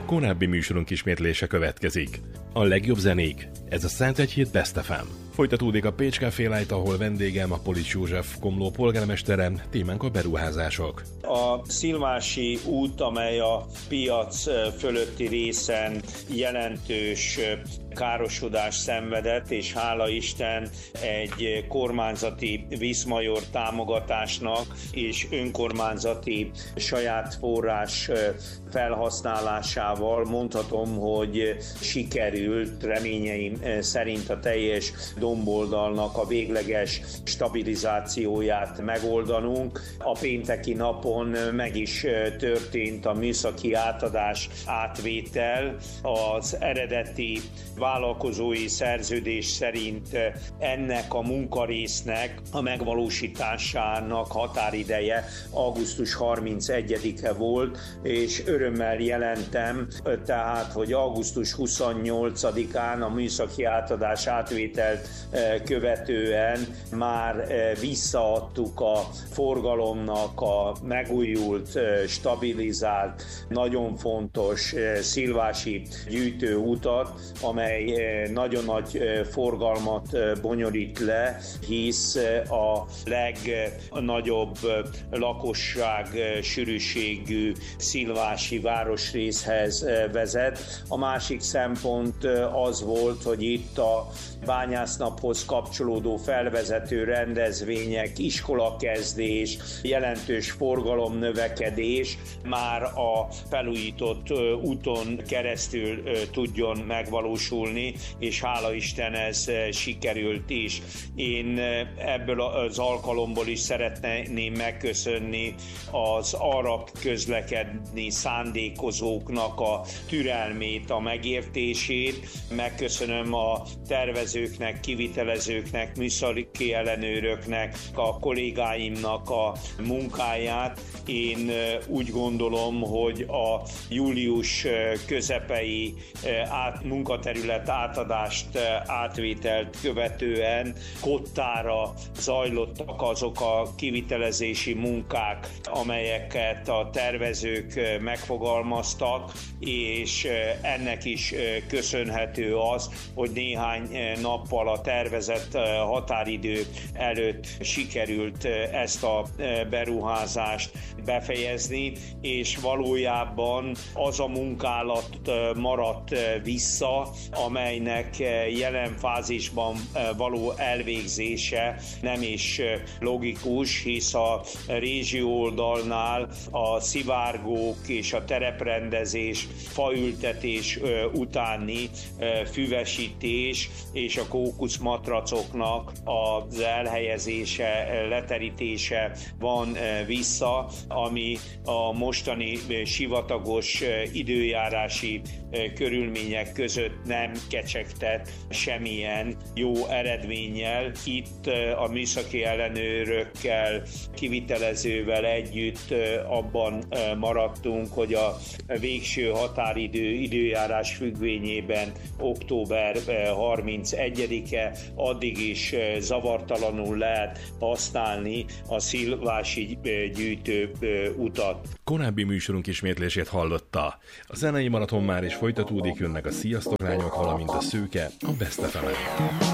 Korábbi műsorunk ismétlése következik. A legjobb zenék, ez a 101.7 Best FM. Folytatódik a Pécs Café Light, ahol vendégem a Polics József Komló polgármestere, témánk a beruházások. A Szilvási út, amely a piac fölötti részen jelentős károsodást szenvedett, és hála Isten egy kormányzati viszmajor támogatásnak és önkormányzati saját forrás felhasználásával mondhatom, hogy sikerült reményeim szerint a teljes domboldalnak a végleges stabilizációját megoldanunk. A pénteki napon meg is történt a műszaki átadás átvétel. Az eredeti vállalkozói szerződés szerint ennek a munkarésznek a megvalósításának határideje augusztus 31-e volt, és örömmel jelentem tehát, hogy augusztus 28-án a műszaki átadás átvételt követően már visszaadtuk a forgalomnak a megújult, stabilizált, nagyon fontos szilvási gyűjtőutat, amely nagyon nagy forgalmat bonyolít le, hisz a legnagyobb lakosság sűrűségű szilvási városrészhez vezet. A másik szempont az volt, hogy itt a bányásznaphoz kapcsolódó felvezető rendezvények, iskolakezdés, jelentős forgalomnövekedés már a felújított úton keresztül tudjon megvalósulni, és hála Isten ez sikerült is. Én ebből az alkalomból is szeretném megköszönni az arra közlekedni szándékozóknak a türelmét, a megértését. Megköszönöm a tervezőknek, kivitelezőknek, műszaki ellenőröknek, a kollégáimnak a munkáját. Én úgy gondolom, hogy a július közepei munkaterület átadást, átvételt követően kottára zajlottak azok a kivitelezési munkák, amelyeket a tervezők megfogalmaztak, és ennek is köszönhető az, hogy néhány nappal a tervezett határidő előtt sikerült ezt a beruházást befejezni, és valójában az a munkálat maradt vissza, amelynek jelen fázisban való elvégzése nem is logikus, hisz a rézsi oldalnál a szivárgók és a tereprendezés, faültetés utáni füvesítés és a kókuszmatracoknak az elhelyezése, leterítése van vissza, ami a mostani sivatagos időjárási körülmények között nem kecsegtet semmilyen jó eredménnyel. Itt a műszaki ellenőrökkel, kivitelezővel együtt abban maradtunk, hogy a végső határidő időjárás függvényében október 31-e, addig is zavartalanul lehet használni a szilvási gyűjtő utat. Korábbi műsorunk ismétlését hallotta. A zenei maraton már is folytatódik, jönnek a Sziasztok lányok, valamint a Szőke, a Best FM-en.